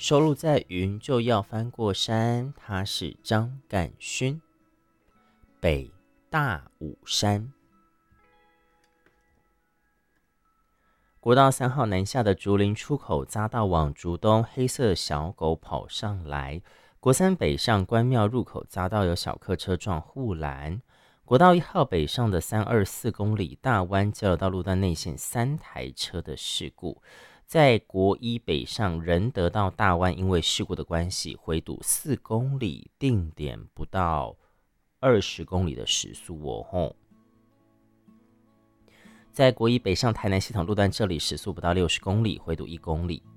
收录在《云就要翻过山》，他是张干勋。北大武山。国道3号南下的竹林出口匝道往竹东，黑色小狗跑上来。国3北上关庙入口匝道有小客车撞护栏。国道1号北上的324公里大湾交流道路段内线3台车的事故。在国1北上仁德到大湾，因为事故的关系回堵4公里，定点不到20公里的时速哦。在国1北上台南系统路段，这里时速不到60公里，回堵1公里。